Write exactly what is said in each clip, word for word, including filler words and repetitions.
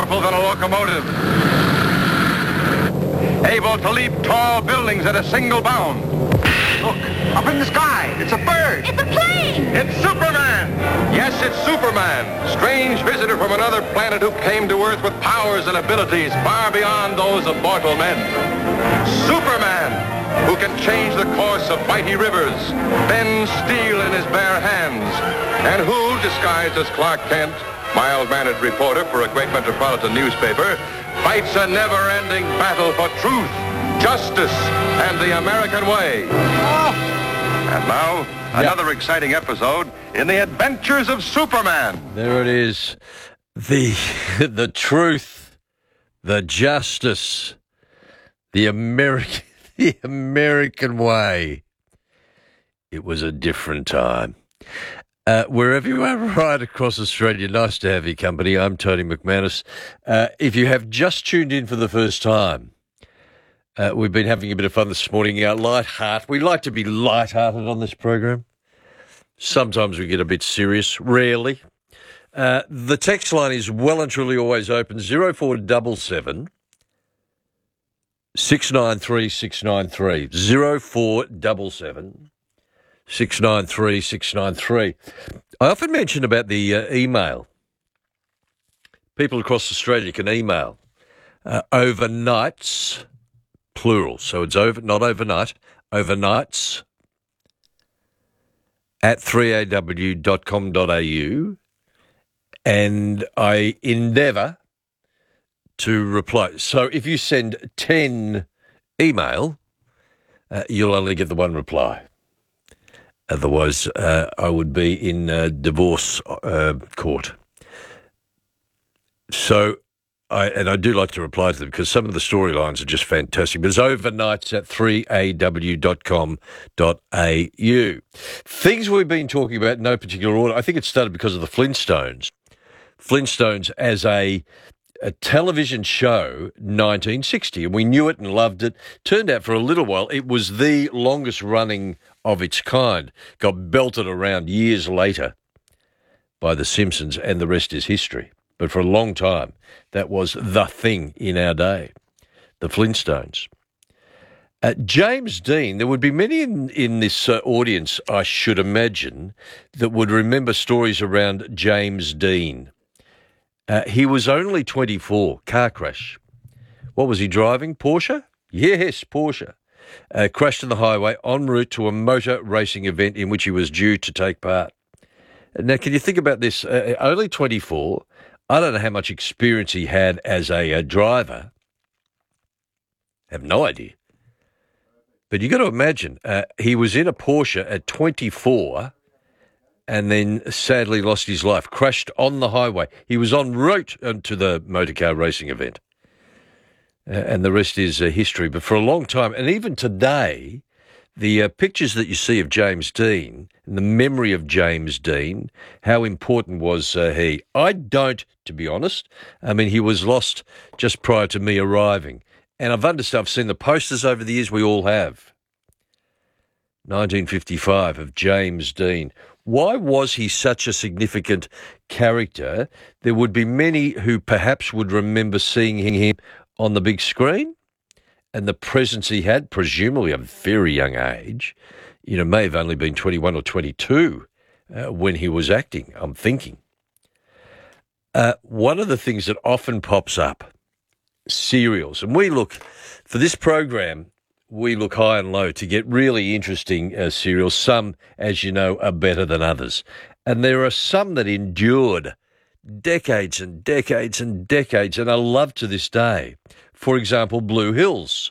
powerful than a locomotive, able to leap tall buildings at a single bound. Look, up in the sky, it's a bird. It's a plane. It's Superman. Yes, it's Superman, strange visitor from another planet who came to Earth with powers and abilities far beyond those of mortal men. Superman, who can change the course of mighty rivers, bend steel in his bare hands, and who, disguised as Clark Kent, mild-mannered reporter for a great metropolitan newspaper, fights a never-ending battle for truth, justice, and the American way. Oh. And now, yep. Another exciting episode in the adventures of Superman. There it is. The, the truth, the justice, the American, the American way. It was a different time. Uh, wherever you are right across Australia, nice to have your company. I'm Tony McManus. Uh, if you have just tuned in for the first time, uh, we've been having a bit of fun this morning. Our light heart. We like to be light-hearted on this program. Sometimes we get a bit serious, rarely. Uh, the text line is well and truly always open, zero four seven seven, six nine three, six nine three, zero four seven seven, six nine three, six nine three. I often mention about the uh, email. People across Australia can email uh, overnights, plural, so it's over, not overnight, overnights at three a w dot com dot a u, and I endeavour to reply. So if you send ten email, uh, you'll only get the one reply. Otherwise, uh, I would be in uh, divorce uh, court. So, I and I do like to reply to them because some of the storylines are just fantastic. But it's overnights at three a w dot com dot a u. Things we've been talking about in no particular order. I think it started because of the Flintstones. Flintstones as a, a television show, nineteen sixty, and we knew it and loved it. Turned out for a little while it was the longest running of its kind. Got belted around years later by The Simpsons, and the rest is history. But for a long time, that was the thing in our day, the Flintstones. Uh, James Dean, there would be many in, in this uh, audience, I should imagine, that would remember stories around James Dean. Uh, he was only twenty-four, car crash. What was he driving? Porsche? Yes, Porsche. Uh, crashed on the highway en route to a motor racing event in which he was due to take part. Now, can you think about this? Uh, only twenty-four. I don't know how much experience he had as a, a driver. I have no idea. But you got to imagine, uh, he was in a Porsche at twenty-four and then sadly lost his life, crashed on the highway. He was en route to the motorcar racing event. Uh, and the rest is uh, history. But for a long time, and even today, the uh, pictures that you see of James Dean and the memory of James Dean, how important was uh, he? I don't, to be honest. I mean, he was lost just prior to me arriving. And I've understood, I've seen the posters over the years, we all have. nineteen fifty-five of James Dean. Why was he such a significant character? There would be many who perhaps would remember seeing him on the big screen and the presence he had, presumably a very young age. You know, may have only been twenty-one or twenty-two uh, when he was acting, I'm thinking. Uh, one of the things that often pops up, serials, and we look, for this program, we look high and low to get really interesting uh, serials. Some, as you know, are better than others. And there are some that endured decades and decades and decades and are loved to this day. For example, Blue Hills.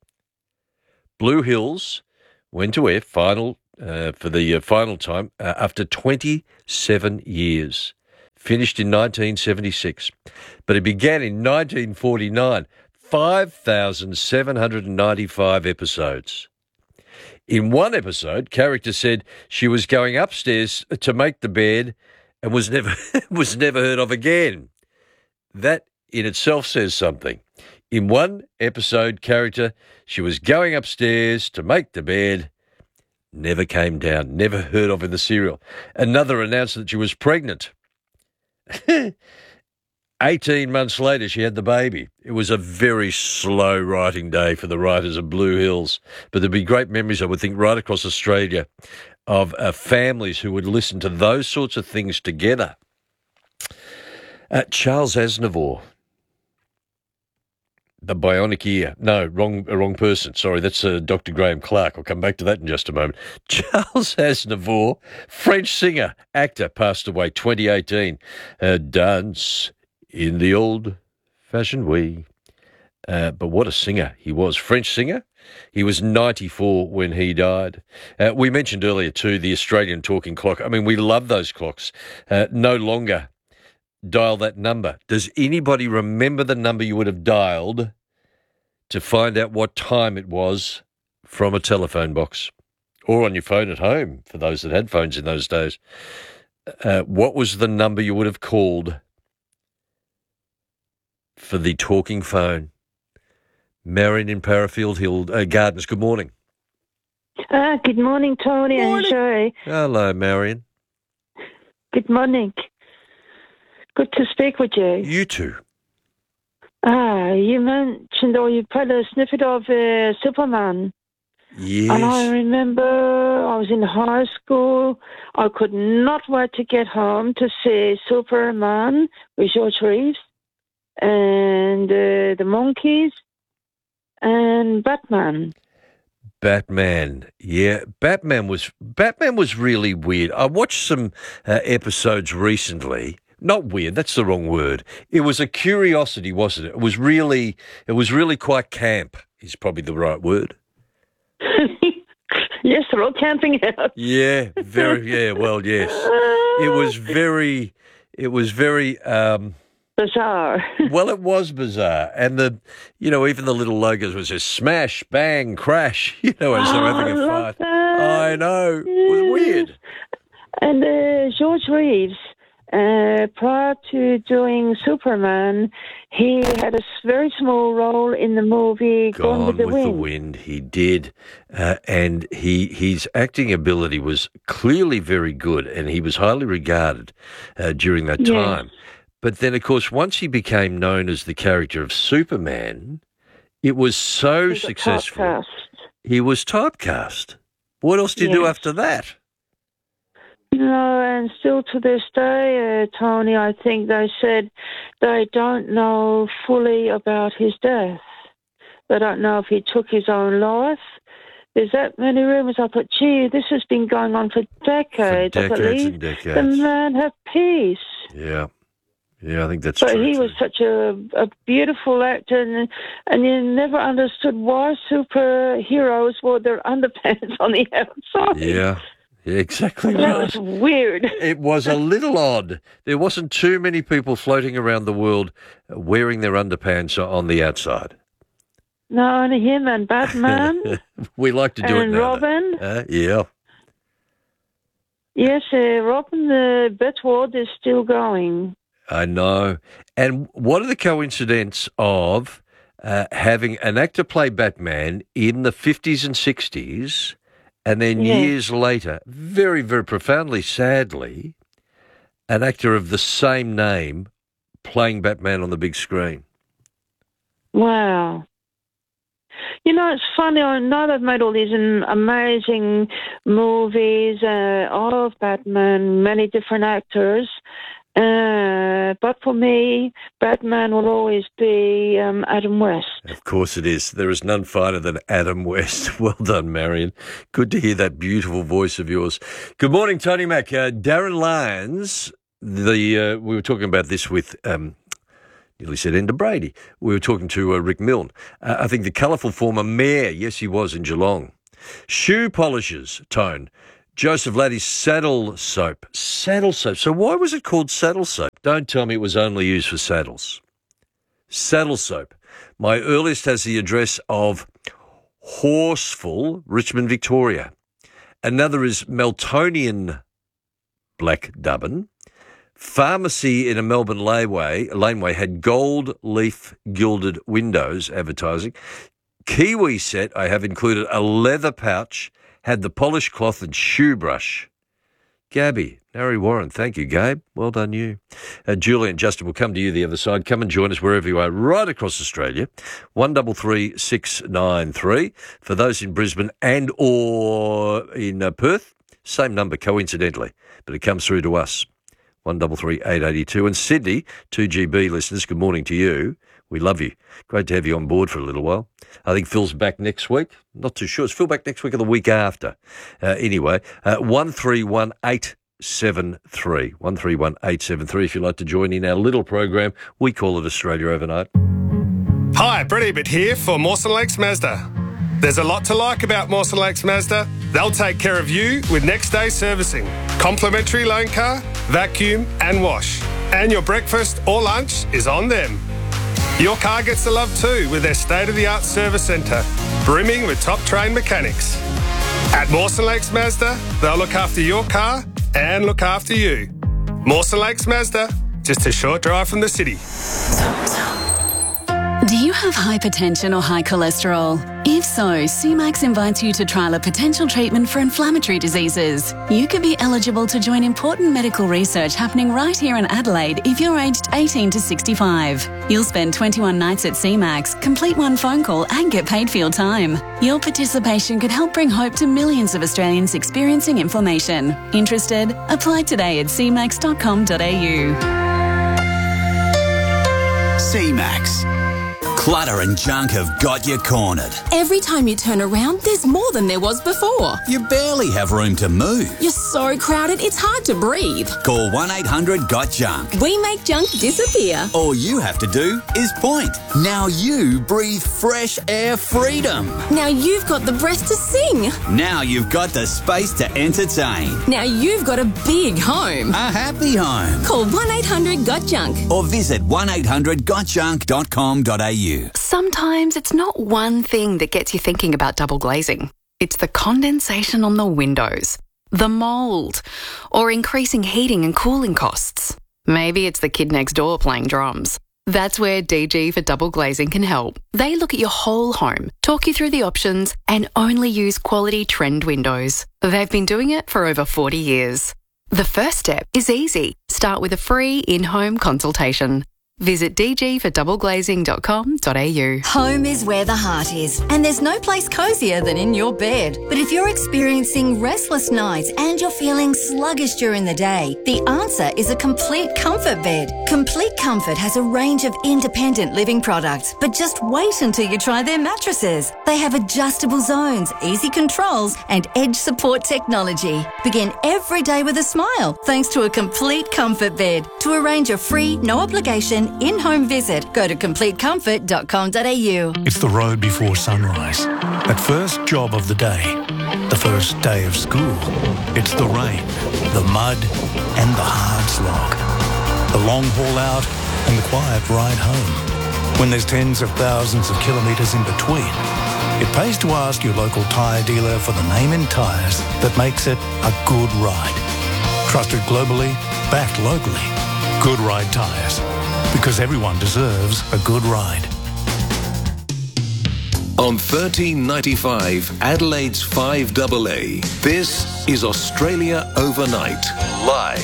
Blue Hills went to air final uh, for the uh, final time uh, after twenty-seven years. Finished in nineteen seventy-six. But it began in nineteen forty-nine. five thousand seven hundred ninety-five episodes. In one episode, character said she was going upstairs to make the bed and was never was never heard of again. That in itself says something. In one episode, character, she was going upstairs to make the bed, never came down, never heard of in the serial. Another announced that she was pregnant. eighteen months later, she had the baby. It was a very slow writing day for the writers of Blue Hills, but there'd be great memories, I would think, right across Australia of uh, families who would listen to those sorts of things together. Uh, Charles Aznavour, the bionic ear. No, wrong wrong person. Sorry, that's uh, Doctor Graham Clark. I'll come back to that in just a moment. Charles Aznavour, French singer, actor, passed away twenty eighteen. Uh, dance in the old-fashioned way. Uh, but what a singer he was. French singer. He was ninety-four when he died. Uh, we mentioned earlier, too, the Australian talking clock. I mean, we love those clocks. Uh, no longer dial that number. Does anybody remember the number you would have dialed to find out what time it was from a telephone box or on your phone at home, for those that had phones in those days? Uh, what was the number you would have called for the talking phone? Marion in Parafield Hill uh, Gardens, good morning. Ah, good morning, Tony Morning. and Sherry. Hello, Marion. Good morning. Good to speak with you. You too. Ah, you mentioned or you played a snippet of uh, Superman. Yes. And I remember I was in high school. I could not wait to get home to see Superman with George Reeves and uh, the Monkeys and Batman. Batman, yeah, Batman was Batman was really weird. I watched some uh, episodes recently. Not weird, that's the wrong word. It was a curiosity, wasn't it? It was really, it was really quite camp. Is probably the right word. Yes, they're all camping out. Yeah, very. Yeah, well, yes. It was very. It was very. Um, Bizarre. Well, it was bizarre. And the, you know, even the little logos was just smash, bang, crash, you know, as they're Oh, having a I fight. love that. I know. It was weird. And uh, George Reeves, uh, prior to doing Superman, he had a s- very small role in the movie Gone, Gone with the with Wind. the Wind, he did. Uh, and he his acting ability was clearly very good, and he was highly regarded uh, during that Yes. time. But then, of course, once he became known as the character of Superman, it was so He got successful. typecast. He was typecast. What else did you do Yes. after that? No, and still to this day, uh, Tony, I think they said they don't know fully about his death. They don't know if he took his own life. There's that many rumours. I thought, gee, this has been going on for decades. For I thought, decades leave and the decades. man have peace. Yeah. Yeah, I think that's But true. he was too. such a, a beautiful actor, and, and you never understood why superheroes wore their underpants on the outside. Yeah. Yeah, exactly That right. was weird. It was a little odd. There wasn't too many people floating around the world wearing their underpants on the outside. No, only him and Batman We like to do it and now. though. Robin. Uh, yeah. Yes, uh, Robin the Batward is still going. I know. And what are the coincidence of uh, having an actor play Batman in the fifties and sixties, and then Yeah. years later, very, very profoundly, sadly, an actor of the same name playing Batman on the big screen? Wow. You know, it's funny. I know they've made all these um, amazing movies uh, of Batman, many different actors. Uh, but for me, Batman will always be um, Adam West. Of course it is. There is none finer than Adam West. Well done, Marion. Good to hear that beautiful voice of yours. Good morning, Tony Mac. Uh, Darren Lyons, the uh, we were talking about this with... Um, Nearly said Enda Brady. We were talking to uh, Rick Milne. Uh, I think the colourful former mayor, yes, he was in Geelong. Shoe polishers, Tone. Joseph Laddie's saddle soap. Saddle soap. So why was it called saddle soap? Don't tell me it was only used for saddles. Saddle soap. My earliest has the address of Horseful, Richmond, Victoria. Another is Meltonian Black Dubbin. Pharmacy in a Melbourne laneway, laneway had gold leaf gilded windows advertising. Kiwi set, I have included a leather pouch, had the polished cloth and shoe brush. Gabby, Narry Warren, thank you, Gabe. Well done, you. Uh, Julie and Justin will come to you the other side. Come and join us wherever you are, right across Australia. One double three six nine three. For those in Brisbane and or in uh, Perth, same number, coincidentally, but it comes through to us. One double three eight eighty two. And Sydney, two G B listeners, good morning to you. We love you. Great to have you on board for a little while. I think Phil's back next week. Not too sure. Is Phil back next week or the week after? Uh, anyway, uh, one three one eight seven three. one three one eight seven three if you'd like to join in our little program. We call it Australia Overnight. Hi, Brett Ebert here for Mawson Lakes Mazda. There's a lot to like about Mawson Lakes Mazda. They'll take care of you with next day servicing, complimentary loan car, vacuum and wash. And your breakfast or lunch is on them. Your car gets the love too with their state-of-the-art service centre, brimming with top-trained mechanics. At Mawson Lakes Mazda, they'll look after your car and look after you. Mawson Lakes Mazda, just a short drive from the city. Do you have hypertension or high cholesterol? If so, C MAX invites you to trial a potential treatment for inflammatory diseases. You could be eligible to join important medical research happening right here in Adelaide if you're aged eighteen to sixty-five. You'll spend twenty-one nights at C MAX, complete one phone call and get paid for your time. Your participation could help bring hope to millions of Australians experiencing inflammation. Interested? Apply today at c max dot com dot a u. C MAX. Clutter and junk have got you cornered. Every time you turn around, there's more than there was before. You barely have room to move. You're so crowded, it's hard to breathe. Call one eight hundred got junk. We make junk disappear. All you have to do is point. Now you breathe fresh air freedom. Now you've got the breath to sing. Now you've got the space to entertain. Now you've got a big home. A happy home. Call one eight hundred got junk. Or visit one eight hundred got junk dot com dot a u. Sometimes it's not one thing that gets you thinking about double glazing. It's the condensation on the windows, the mould, or increasing heating and cooling costs. Maybe it's the kid next door playing drums. That's where D G for Double Glazing can help. They look at your whole home, talk you through the options, and only use quality trend windows. They've been doing it for over forty years. The first step is easy. Start with a free in-home consultation. Visit d g for double glazing dot com dot a u. Home is where the heart is, and there's no place cosier than in your bed. But if you're experiencing restless nights and you're feeling sluggish during the day, the answer is a Complete Comfort bed. Complete Comfort has a range of independent living products, but just wait until you try their mattresses. They have adjustable zones, easy controls, and edge support technology. Begin every day with a smile thanks to a Complete Comfort bed. To arrange a free, no obligation in-home visit, go to complete comfort dot com dot a u. It's the road before sunrise. That first job of the day. The first day of school. It's the rain, the mud, and the hard slog. The long haul out and the quiet ride home. When there's tens of thousands of kilometres in between, it pays to ask your local tyre dealer for the name in tyres that makes it a good ride. Trusted globally, backed locally. Good Ride Tyres. Because everyone deserves a good ride. On thirteen ninety-five, Adelaide's five A A, this is Australia Overnight, live.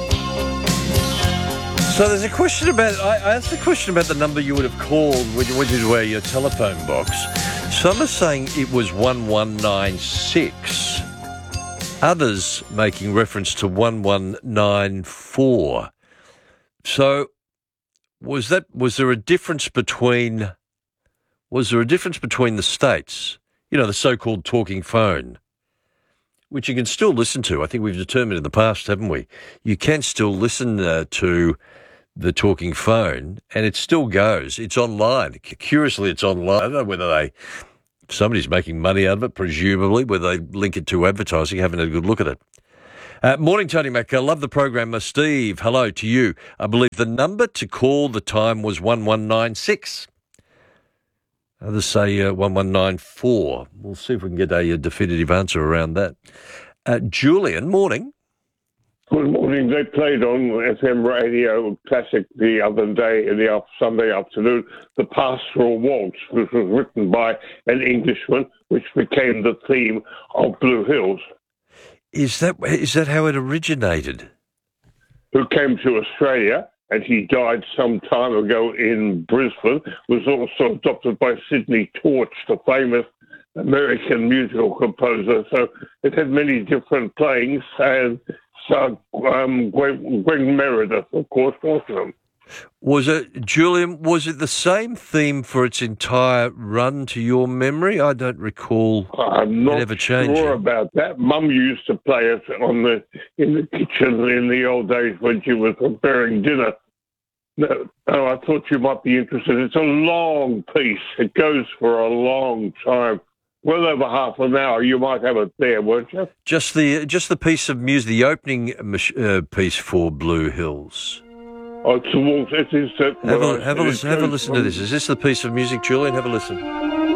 So there's a question about, I asked a question about the number you would have called when you went into your telephone box. Some are saying it was one one nine six. Others making reference to one one nine four. So was that, was there a difference between, was there a difference between the states? You know, the so-called talking phone, which you can still listen to. I think we've determined in the past, haven't we? You can still listen uh, to the talking phone, and it still goes. It's online. Curiously, it's online. I don't know whether they, somebody's making money out of it, presumably, whether they link it to advertising. Haven't had a good look at it. Uh, morning, Tony Mac. I love the program. Uh, Steve, hello to you. I believe the number to call the time was one one nine six. Others say uh, one one nine four. We'll see if we can get a, a definitive answer around that. Uh, Julian, morning. Good morning. They played on F M Radio Classic the other day, in the Sunday afternoon, the Pastoral Waltz, which was written by an Englishman, which became the theme of Blue Hills. Is that is that how it originated? Who came to Australia, and he died some time ago in Brisbane, was also adopted by Sidney Torch, the famous American musical composer. So it had many different playings, and so um, Greg, Greg Meredith, of course, was them. Was it, Julian, was it the same theme for its entire run to your memory? I don't recall I'm not it ever changing. sure about that. Mum used to play it on the in the kitchen in the old days when she was preparing dinner. No, no, I thought you might be interested. It's a long piece. It goes for a long time. Well over half an hour. You might have it there, won't you? Just the just the piece of music, the opening uh, piece for Blue Hills. Oh, it's a waltz. It is. Uh, have well, a, have a, listen, have a listen to this. Is this the piece of music, Julian? Have a listen.